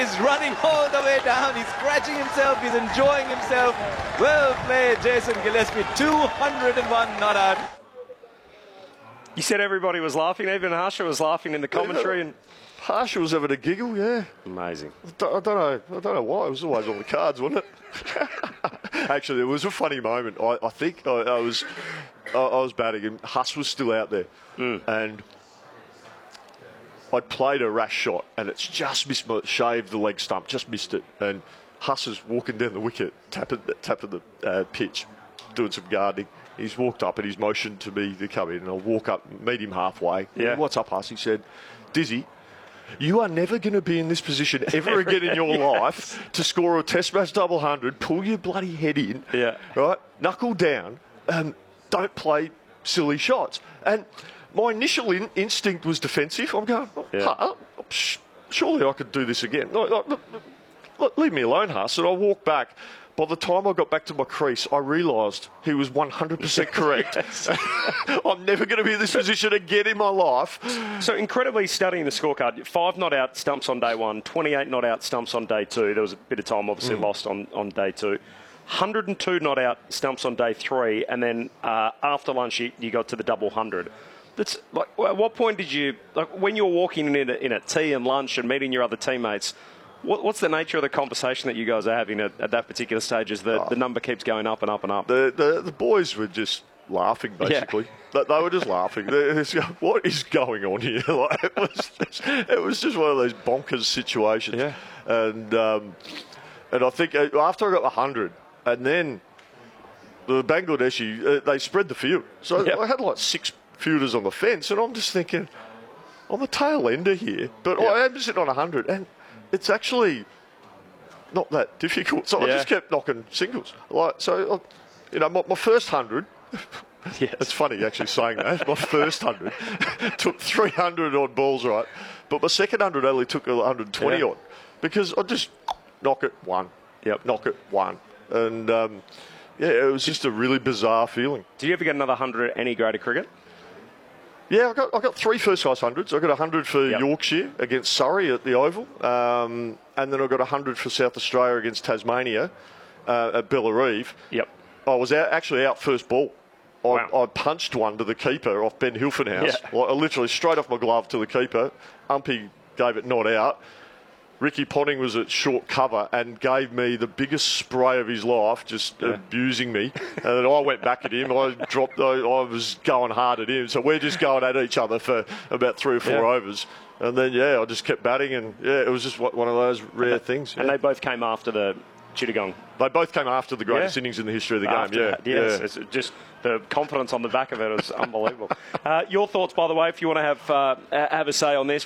is running all the way down. He's scratching himself. He's enjoying himself. Well played, Jason Gillespie. 201 not out. You said everybody was laughing. Even Harsha was laughing in the commentary. And Harsha was having a giggle, yeah. amazing. I don't know why. It was always on the cards, wasn't it? Actually, it was a funny moment. I think I was batting and Huss was still out there. And I'd played a rash shot and it's just missed shaved the leg stump, just missed it. And Huss is walking down the wicket, tapping the pitch, doing some gardening. He's walked up and he's motioned to me to come in, and I'll walk up, meet him halfway. Yeah. What's up, Huss? He said, Dizzy, you are never going to be in this position ever again in your life to score a Test match double 100, pull your bloody head in, right? Knuckle down, don't play silly shots. And my initial instinct was defensive. I'm going, surely I could do this again. Leave me alone, Huss. And I walk back. By the time I got back to my crease, I realised he was 100% correct. I'm never going to be in this position again in my life. So incredibly studying the scorecard. 5 not out stumps on day 1, 28 not out stumps on day 2. There was a bit of time obviously lost on day 2. 102 not out stumps on day 3, and then after lunch you got to the double 100. That's like, at what point did you, like, when you're walking in at tea and lunch and meeting your other teammates, what's the nature of the conversation that you guys are having at that particular stage as the number keeps going up and up and up? The boys were just laughing, basically. Yeah. They were just laughing. What is going on here? Like, it was just one of those bonkers situations. Yeah. And I think after I got 100, and then the Bangladeshi, they spread the field. So I had like 6 fielders on the fence, and I'm just thinking, I'm a tail ender here, but I am sitting on 100, and it's actually not that difficult. So I just kept knocking singles. Like, so, my first 100, it's funny actually saying that, my first 100 took 300 odd balls, right? But my second 100 only took 120 odd, because I just knock it one, knock it one. And, it was just a really bizarre feeling. Did you ever get another 100 at any grade of cricket? Yeah, I got 3 first-class hundreds. I got 100 for Yorkshire against Surrey at the Oval, and then I got 100 for South Australia against Tasmania at Bellarive. Yep. I was actually out first ball. I punched one to the keeper off Ben Hilfenhaus. Yeah. Like, literally straight off my glove to the keeper. Umpy gave it not out. Ricky Ponting was at short cover and gave me the biggest spray of his life, just abusing me. And then I went back at him. I was going hard at him. So we're just going at each other for about 3 or 4 overs. And then, I just kept batting. And, it was just one of those rare things. And they both came after the Chittagong. They both came after the greatest innings in the history of the game. It's just the confidence on the back of it is unbelievable. Your thoughts, by the way, if you want to have a say on this,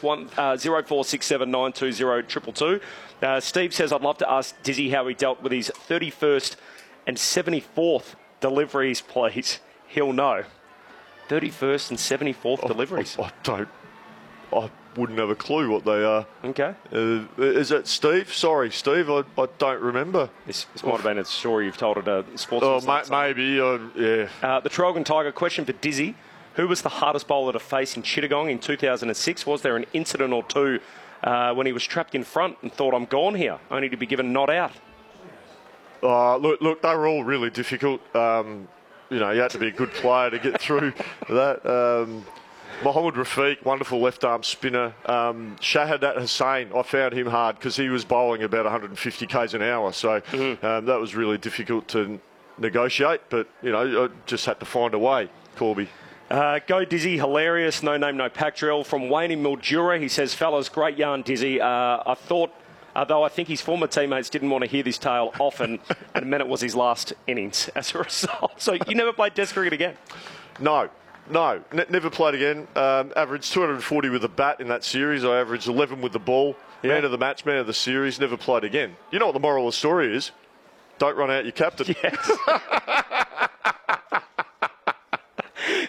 0467920222. Steve says, I'd love to ask Dizzy how he dealt with his 31st and 74th deliveries, please. He'll know. 31st and 74th deliveries. I wouldn't have a clue what they are. Okay. Is that Steve? Sorry, Steve, I don't remember. This might have been a story you've told at a sports. Maybe, The Traralgon Tiger, question for Dizzy. Who was the hardest bowler to face in Chittagong in 2006? Was there an incident or two when he was trapped in front and thought, I'm gone here, only to be given not out? Look, they were all really difficult. You had to be a good player to get through that. Mohammad Rafiq, wonderful left-arm spinner. Shahadat Hussain, I found him hard because he was bowling about 150 k's an hour. So that was really difficult to negotiate. But, I just had to find a way, Corby. Go Dizzy, hilarious, no name, no pack drill. From Wayne in Mildura, he says, fellas, great yarn, Dizzy. I thought, though I think his former teammates didn't want to hear this tale often, and it meant it was his last innings as a result. So you never played Test cricket again? No, never played again. Averaged 240 with the bat in that series. I averaged 11 with the ball. Man of the match, man of the series. Never played again. You know what the moral of the story is? Don't run out your captain. Yes.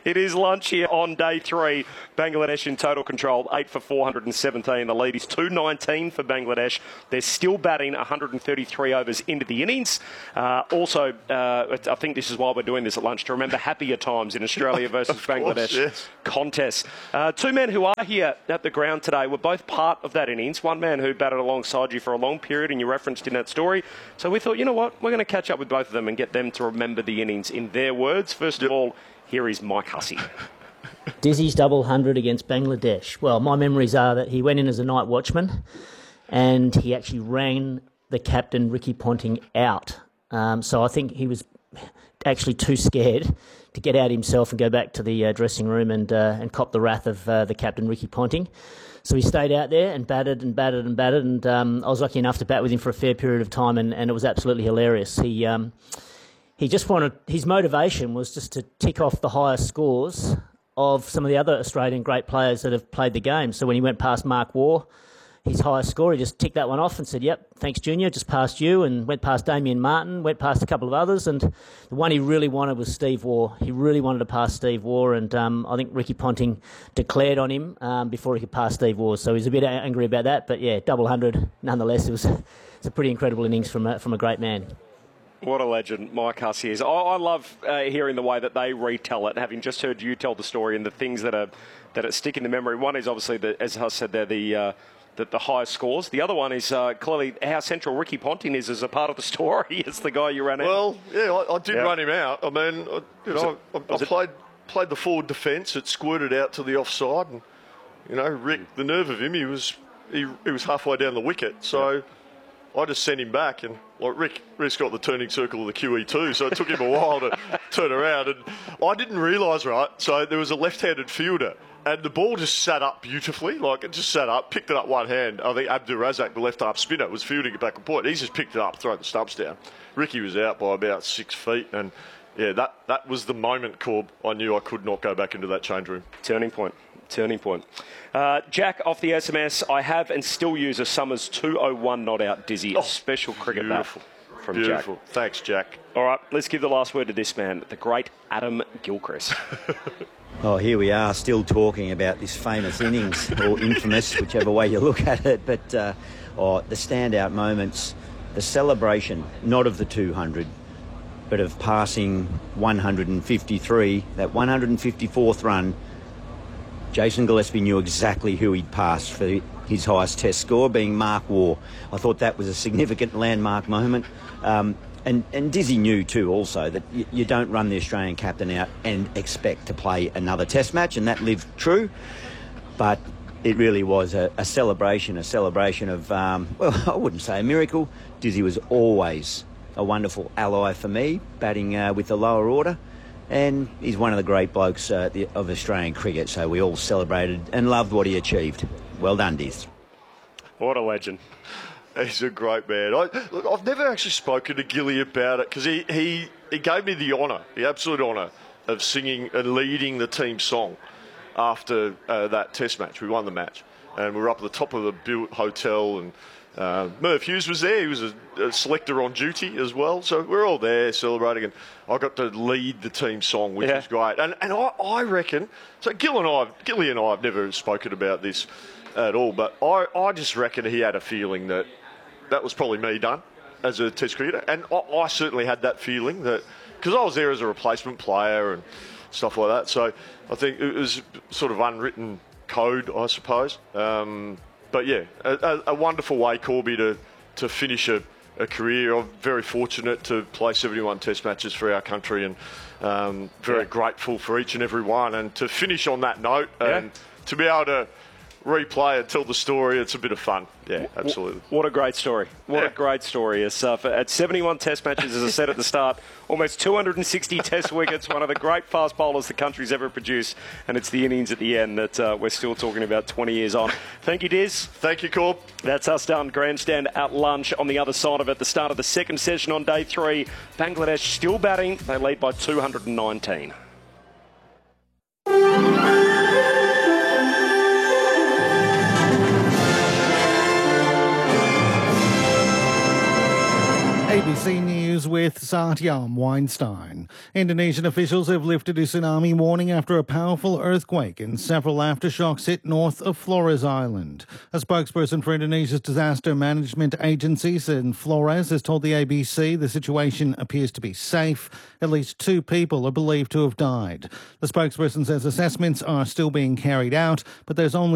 It is lunch here on day 3. Bangladesh in total control, 8 for 417. The lead is 219 for Bangladesh. They're still batting 133 overs into the innings. Also, I think this is why we're doing this at lunch, to remember happier times in Australia versus Bangladesh contests. 2 men who are here at the ground today were both part of that innings. One man who batted alongside you for a long period, and you referenced in that story. So we thought, you know what, we're going to catch up with both of them and get them to remember the innings in their words. First of all, here is Mike Hussey. Dizzy's double 100 against Bangladesh. Well, my memories are that he went in as a night watchman and he actually ran the captain, Ricky Ponting, out. So I think he was actually too scared to get out himself and go back to the dressing room and cop the wrath of the captain, Ricky Ponting. So he stayed out there and batted and batted and batted, and I was lucky enough to bat with him for a fair period of time, and it was absolutely hilarious. He just wanted, his motivation was just to tick off the highest scores of some of the other Australian great players that have played the game. So when he went past Mark Waugh, his highest score, he just ticked that one off and said, yep, thanks, Junior, just past you, and went past Damien Martin, went past a couple of others, and the one he really wanted was Steve Waugh. He really wanted to pass Steve Waugh, and I think Ricky Ponting declared on him before he could pass Steve Waugh, so he's a bit angry about that, but yeah, double 100, nonetheless, it's a pretty incredible innings from a great man. What a legend Mike Hussey is. I love hearing the way that they retell it, having just heard you tell the story and the things that stick in the memory. One is obviously, as Huss said there, the highest scores. The other one is clearly how central Ricky Ponting is as a part of the story. It's the guy you ran out. Well, yeah, I did run him out. I mean, I played the forward defence. It squirted out to the offside, and Rick, the nerve of him, he was halfway down the wicket. So I just sent him back, and Rick's got the turning circle of the QE2, so it took him a while to turn around. And I didn't realise, right? So there was a left-handed fielder. And the ball just sat up beautifully, it just sat up, picked it up one hand. I think Abdur Razak, the left-arm spinner, was fielding it back and point. He's just picked it up, thrown the stumps down. Ricky was out by about 6 feet, and yeah, that was the moment, Corb, I knew I could not go back into that change room. Turning point. Jack, off the SMS, I have and still use a Summers 201 not out Dizzy, a special cricket bat from Beautiful. Jack. Thanks, Jack. All right, let's give the last word to this man, the great Adam Gilchrist. Oh, here we are, still talking about this famous innings, or infamous, whichever way you look at it. But the standout moments, the celebration, not of the 200, but of passing 153, that 154th run. Jason Gillespie knew exactly who he'd passed for his highest test score, being Mark Waugh. I thought that was a significant landmark moment. And Dizzy knew too also that you don't run the Australian captain out and expect to play another test match, and that lived true. But it really was a celebration of, well, I wouldn't say a miracle. Dizzy was always a wonderful ally for me, batting with the lower order. And he's one of the great blokes of Australian cricket, so we all celebrated and loved what he achieved. Well done, Diz. What a legend. He's a great man. I've never actually spoken to Gilly about it because he gave me the honour, the absolute honour, of singing and leading the team song after that test match. We won the match, and we were up at the top of the Built Hotel, and Merv Hughes was there. He was a selector on duty as well, so we're all there celebrating, and I got to lead the team song, which was great. And I reckon, so Gilly and I have never spoken about this at all, but I just reckon he had a feeling that was probably me done as a test cricketer, and I certainly had that feeling, that because I was there as a replacement player and stuff like that, so I think it was sort of unwritten code, I suppose. But yeah, a wonderful way, Corby, to finish a career. I'm very fortunate to play 71 test matches for our country, and very grateful for each and every one, and to finish on that note and to be able to replay and tell the story, it's a bit of fun. Yeah, absolutely. What a great story. What a great story. At 71 test matches, as I said at the start, almost 260 test wickets, one of the great fast bowlers the country's ever produced, and it's the innings at the end that we're still talking about 20 years on. Thank you, Diz. Thank you, Corb. That's us done. Grandstand at lunch on the other side of it. The start of the second session on day 3. Bangladesh still batting. They lead by 219. ABC News News with Satyam Weinstein. Indonesian officials have lifted a tsunami warning after a powerful earthquake and several aftershocks hit north of Flores Island. A spokesperson for Indonesia's disaster management agency said Flores has told the ABC the situation appears to be safe. At least 2 people are believed to have died. The spokesperson says assessments are still being carried out, but there's only